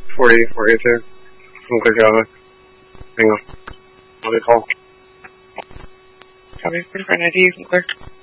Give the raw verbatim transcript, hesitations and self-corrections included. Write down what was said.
four eight four eight two from Clear Java. Hang on. I'll be call. Copy, forty-four ninety from Clear.